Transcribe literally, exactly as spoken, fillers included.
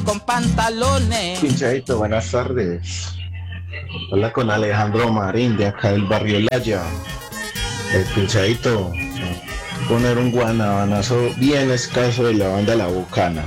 con pantalones. Pinchadito, buenas tardes. Hola con Alejandro Marín de acá del barrio Laya. El pinchadito, poner un guanabanazo bien escaso de la banda La Bucana.